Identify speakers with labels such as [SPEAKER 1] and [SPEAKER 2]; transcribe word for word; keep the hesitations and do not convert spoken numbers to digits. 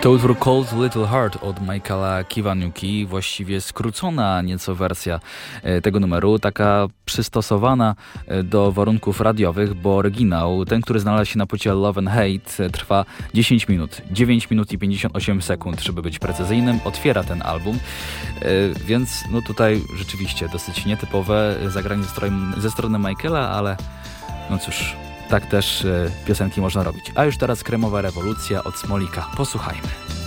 [SPEAKER 1] To utwór Cold Little Heart od Michaela Kiwanuki, właściwie skrócona nieco wersja tego numeru, taka przystosowana do warunków radiowych, bo oryginał, ten, który znalazł się na płycie Love and Hate, trwa dziesięć minut, dziewięć minut i pięćdziesiąt osiem sekund, żeby być precyzyjnym, otwiera ten album, więc no tutaj rzeczywiście dosyć nietypowe zagranie ze strony, ze strony Michaela, ale no cóż, tak też piosenki można robić. A już teraz kremowa rewolucja od Smolika. Posłuchajmy.